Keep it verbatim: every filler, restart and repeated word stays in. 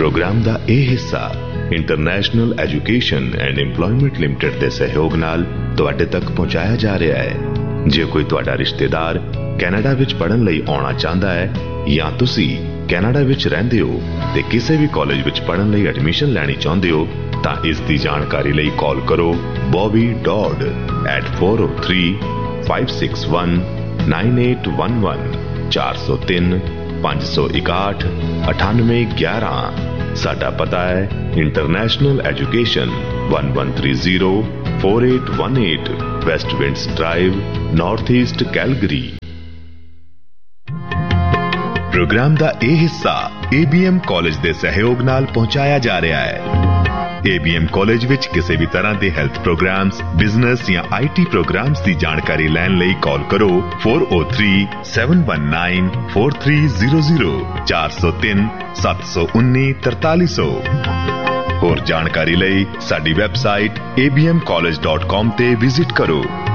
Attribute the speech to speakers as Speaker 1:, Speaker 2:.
Speaker 1: Programme दा यह हिस्सा international education and employment limited के सहयोग नाल तुहाडे तक पहुंचाया जा रहा है। जे कोई तुहाडा रिश्तेदार कैनेडा विच पढ़न लई आउणा चाहता है या तुसी कैनेडा विच रहिंदे हो ते किसी भी कॉलेज विच पढ़न लई एडमिशन लैनी चाहुंदे हो तां इस दी जानकारी लई कॉल करो Bobby dot eight four O three five six one nine eight one one चार सौ तीन पांच सौ इकाठ अठानवे ग्यारह। साडा पता है international education one one three zero four eight one eight waste winds drive north east Calgary. Programme दा यह हिस्सा ए बी एम कॉलेज के सहयोग नाल पहुंचाया जा रहा है। ए बी एम कॉलेज विच किसी भी तरह के हैल्थ प्रोग्राम्स, बिजनेस या आई टी प्रोग्राम्स की जानकारी लैन लई कॉल करो four O three seven one nine four three zero zero चार सौ तीन सत्त सौ उन्नी तरताली सौ। होर जानकारी लई साडी website A B M college dot com ते विजिट करो।